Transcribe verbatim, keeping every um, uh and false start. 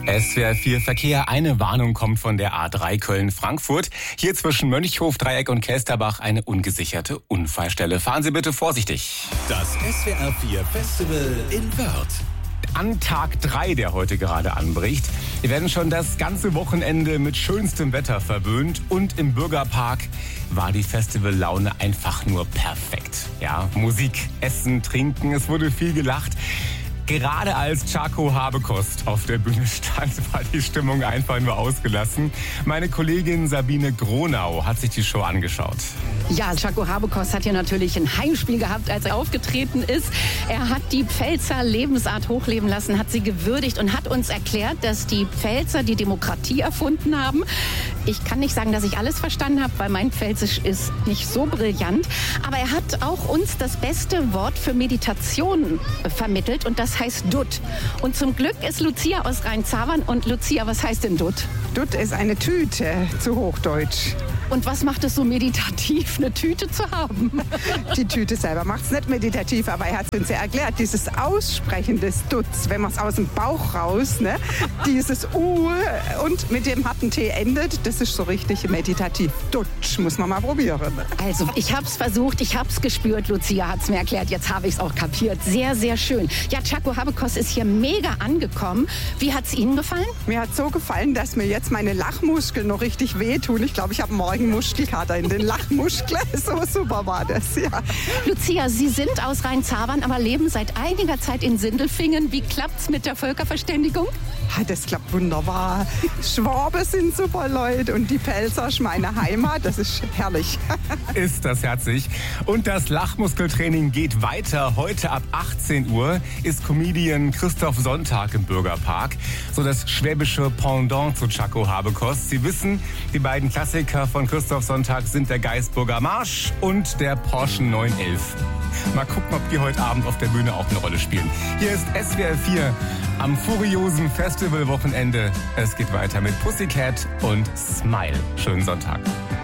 S W R vier Verkehr. Eine Warnung kommt von der A drei Köln-Frankfurt. Hier zwischen Mönchhof, Dreieck und Kelsterbach eine ungesicherte Unfallstelle. Fahren Sie bitte vorsichtig. Das S W R vier Festival in Wörth. An Tag drei, der heute gerade anbricht. Wir werden schon das ganze Wochenende mit schönstem Wetter verwöhnt. Und im Bürgerpark war die Festivallaune einfach nur perfekt. Ja, Musik, Essen, Trinken, es wurde viel gelacht. Gerade als Tschako Habekost auf der Bühne stand, war die Stimmung einfach nur ausgelassen. Meine Kollegin Sabine Gronau hat sich die Show angeschaut. Ja, Tschako Habekost hat hier natürlich ein Heimspiel gehabt, als er aufgetreten ist. Er hat die Pfälzer Lebensart hochleben lassen, hat sie gewürdigt und hat uns erklärt, dass die Pfälzer die Demokratie erfunden haben. Ich kann nicht sagen, dass ich alles verstanden habe, weil mein Pfälzisch ist nicht so brillant. Aber er hat auch uns das beste Wort für Meditation vermittelt und das heißt Dutt. Und zum Glück ist Lucia aus Rhein-Zabern. Und Lucia, was heißt denn Dutt? Dutt ist eine Tüte, zu Hochdeutsch. Und was macht es so meditativ, eine Tüte zu haben? Die Tüte selber macht es nicht meditativ, aber er hat es uns ja erklärt, dieses Aussprechen des Dutts, wenn man es aus dem Bauch raus, ne, dieses U und mit dem harten T endet, das ist so richtig meditativ. Dutsch, muss man mal probieren. Also, ich habe es versucht, ich habe es gespürt, Lucia hat es mir erklärt, jetzt habe ich es auch kapiert. Sehr, sehr schön. Ja, Tschako Habekost ist hier mega angekommen. Wie hat es Ihnen gefallen? Mir hat so gefallen, dass mir jetzt meine Lachmuskeln noch richtig wehtun. Ich glaube, ich habe morgen Muskelkater in den Lachmuskeln. So super war das, ja. Lucia, Sie sind aus Rhein-Zabern, aber leben seit einiger Zeit in Sindelfingen. Wie klappt's mit der Völkerverständigung? Das klappt wunderbar. Schwaben sind super Leute und die Pfälzer ist meine Heimat. Das ist herrlich. Ist das herzig. Und das Lachmuskeltraining geht weiter. Heute ab achtzehn Uhr ist Comedian Christoph Sonntag im Bürgerpark. So das schwäbische Pendant zu Tschako Habekost. Sie wissen, die beiden Klassiker von Christoph Sonntag sind der Geisburger Marsch und der Porsche neun elf. Mal gucken, ob die heute Abend auf der Bühne auch eine Rolle spielen. Hier ist S W R vier am furiosen Festivalwochenende. Es geht weiter mit Pussycat und Smile. Schönen Sonntag.